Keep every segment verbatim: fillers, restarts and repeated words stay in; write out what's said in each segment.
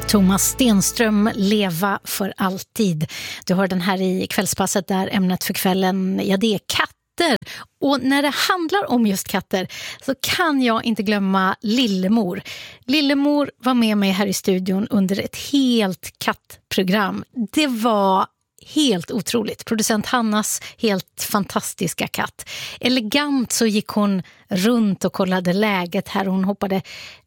Thomas Stenström, Leva för alltid. Du hör den här i kvällspasset där ämnet för kvällen, ja det är katter. Och när det handlar om just katter så kan jag inte glömma Lillemor. Lillemor var med mig här i studion under ett helt kattprogram. Det var helt otroligt. Producent Hannas helt fantastiska katt. Elegant så gick hon runt och kollade läget här. Hon hoppade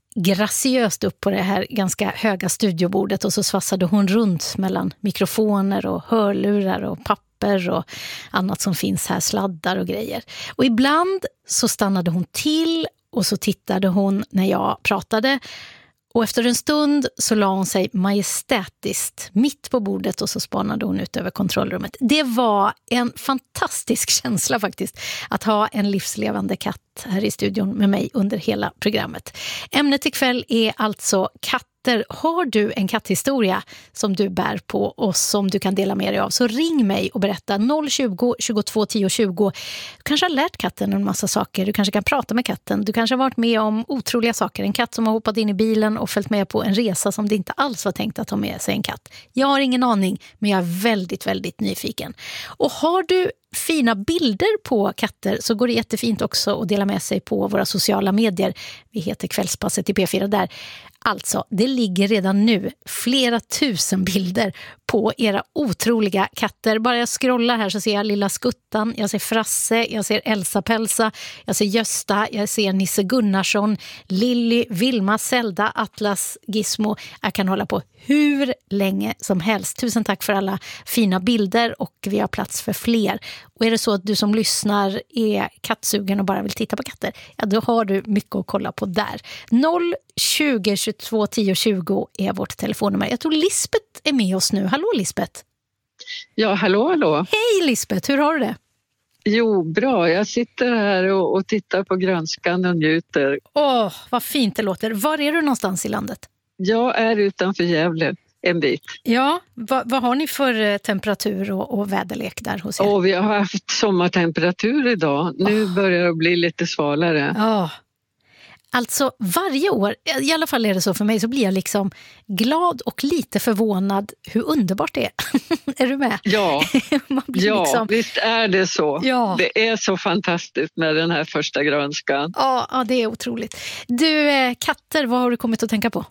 graciöst upp på det här ganska höga studiobordet och så svassade hon runt mellan mikrofoner och hörlurar och papper och annat som finns här, sladdar och grejer. Och ibland så stannade hon till och så tittade hon när jag pratade. Och efter en stund så la hon sig majestätiskt mitt på bordet och så spanade hon ut över kontrollrummet. Det var en fantastisk känsla faktiskt att ha en livslevande katt här i studion med mig under hela programmet. Ämnet ikväll är alltså katter. Har du en katthistoria som du bär på och som du kan dela med dig av så ring mig och berätta noll tjugo, tjugotvå, tio, tjugo. Du kanske har lärt katten en massa saker. Du kanske kan prata med katten. Du kanske har varit med om otroliga saker. En katt som har hoppat in i bilen och följt med på en resa som det inte alls var tänkt att ha med sig en katt. Jag har ingen aning, men jag är väldigt, väldigt nyfiken. Och har du fina bilder på katter så går det jättefint också att dela med sig på våra sociala medier. Vi heter Kvällspasset i P fyra där. Alltså, det ligger redan nu flera tusen bilder på era otroliga katter. Bara jag scrollar här så ser jag Lilla Skuttan, jag ser Frasse, jag ser Elsa Pelsa, jag ser Gösta, jag ser Nisse Gunnarsson, Lilly, Vilma, Zelda, Atlas, Gizmo. Jag kan hålla på hur länge som helst. Tusen tack för alla fina bilder och vi har plats för fler. Och är det så att du som lyssnar är kattsugen och bara vill titta på katter, ja då har du mycket att kolla på där. noll tjugo, tjugotvå, tio, tjugo är vårt telefonnummer. Jag tror Lisbeth är med oss nu. Hallå Lisbeth. Ja, hallå, hallå. Hej Lisbeth, hur har du det? Jo, bra. Jag sitter här och, och tittar på grönskan och njuter. Åh, vad fint det låter. Var är du någonstans i landet? Jag är utanför Gävle en bit. Ja, vad, vad har ni för temperatur och, och väderlek där hos er? Och vi har haft sommartemperatur idag. Nu oh. börjar det bli lite svalare. Ja. Alltså varje år, i alla fall är det så för mig, så blir jag liksom glad och lite förvånad hur underbart det är. Är du med? Ja, Man blir ja liksom... visst är det så. Ja. Det är så fantastiskt med den här första grönskan. Ja, ja, det är otroligt. Du, katter, vad har du kommit att tänka på?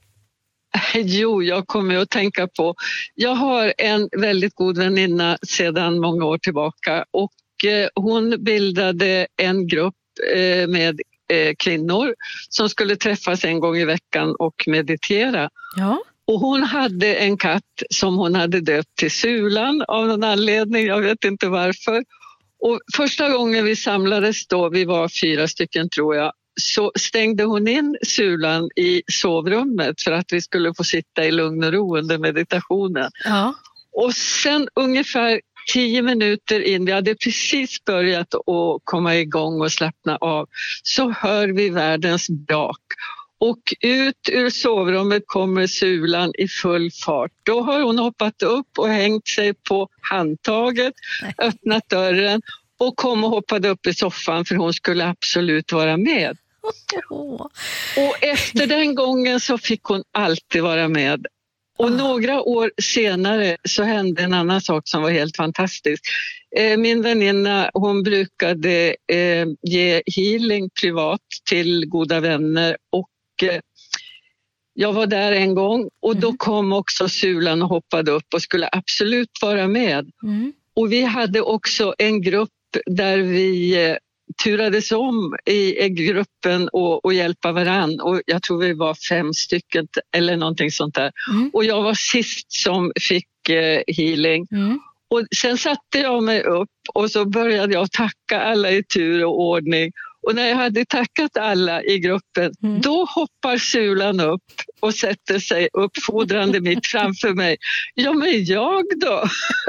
Jo, jag kommer att tänka på... Jag har en väldigt god väninna sedan många år tillbaka och hon bildade en grupp med kvinnor som skulle träffas en gång i veckan och meditera. Ja. Och hon hade en katt som hon hade döpt till Sulan av någon anledning, jag vet inte varför. Och första gången vi samlades då, vi var fyra stycken tror jag, så stängde hon in Sulan i sovrummet för att vi skulle få sitta i lugn och ro under meditationen. Ja. Och sen ungefär tio minuter in, vi hade precis börjat att komma igång och slappna av, så hör vi världens brak. Och ut ur sovrummet kommer Sulan i full fart. Då har hon hoppat upp och hängt sig på handtaget, Nej. öppnat dörren och kom och hoppade upp i soffan för hon skulle absolut vara med. Oh. Och efter den gången så fick hon alltid vara med. Och några år senare så hände en annan sak som var helt fantastisk. Min väninna, hon brukade ge healing privat till goda vänner och jag var där en gång och då kom också Sulan och hoppade upp och skulle absolut vara med. Mm. Och vi hade också en grupp där vi turades om i gruppen och, och hjälpa varann. Och jag tror vi var fem stycken eller någonting sånt där. Mm. Och jag var sist som fick eh, healing. Mm. Och sen satte jag mig upp och så började jag tacka alla i tur och ordning. Och när jag hade tackat alla i gruppen, mm. då hoppar Sulan upp och sätter sig uppfordrande mitt framför mig. Ja, men jag då?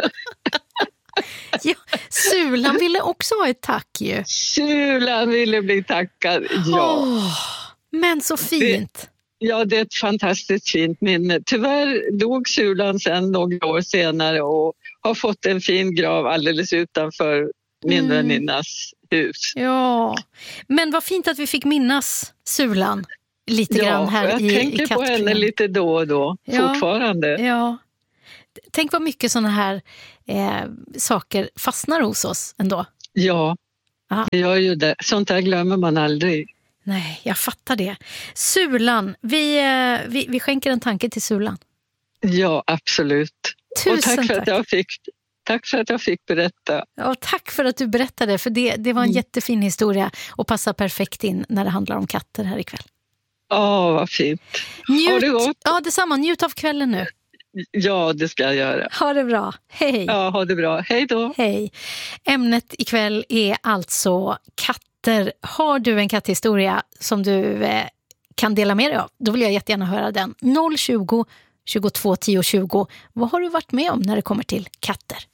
Ja, Sulan ville också ha ett tack ju. Sulan ville bli tackad, ja. Oh, men så fint. Det, ja, det är ett fantastiskt fint minne. Tyvärr dog Sulan sen några år senare och har fått en fin grav alldeles utanför min mm. väninnas hus. Ja, men vad fint att vi fick minnas Sulan. lite ja, grann här jag i, i tänker på henne lite då och då, ja, fortfarande. Ja. Tänk vad mycket sådana här eh, saker fastnar hos oss ändå. Ja, Aha. det gör ju det. Sånt där glömmer man aldrig. Nej, jag fattar det. Sulan, vi, eh, vi, vi skänker en tanke till Sulan. Ja, absolut. Tusen och tack för, tack. Att jag fick, tack för att jag fick berätta. Ja, tack för att du berättade, för det, det var en mm. jättefin historia och passar perfekt in när det handlar om katter här ikväll. Ja, oh, vad fint. Njut, ha det gott. Ja, detsamma. Njut av kvällen nu. Ja, det ska jag göra. Ha det bra. Hej. Ja, ha det bra. Hej då. Hej. Ämnet ikväll är alltså katter. Har du en katthistoria som du eh, kan dela med dig av? Då vill jag jättegärna höra den. noll tjugo, tjugotvå, tio, tjugo. Vad har du varit med om när det kommer till katter?